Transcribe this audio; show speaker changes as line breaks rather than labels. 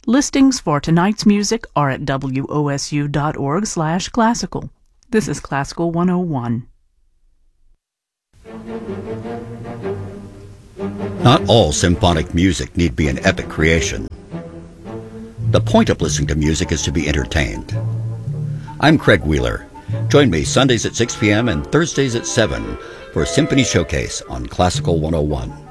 Listings for tonight's music are at wosu.org/classical. This is Classical 101.
Not all symphonic music need be an epic creation. The point of listening to music is to be entertained. I'm Craig Wheeler. Join me Sundays at 6 p.m. and Thursdays at 7 for a Symphony Showcase on Classical 101.